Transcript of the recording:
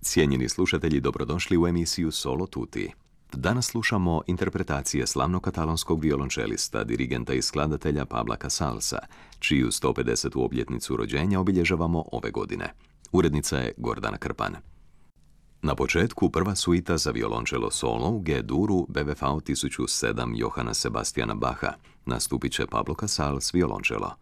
Cijenjeni slušatelji, dobrodošli u emisiju Solo Tutti. Danas slušamo interpretacije slavnog katalonskog violončelista, dirigenta i skladatelja Pabla Casalsa, čiju 150. obljetnicu rođenja obilježavamo ove godine. Urednica je Gordana Krpan. Na početku prva suita za violončelo solo u G-duru BWV 1007 Johana Sebastiana Bacha. Nastupit će Pablo Casals violončelo.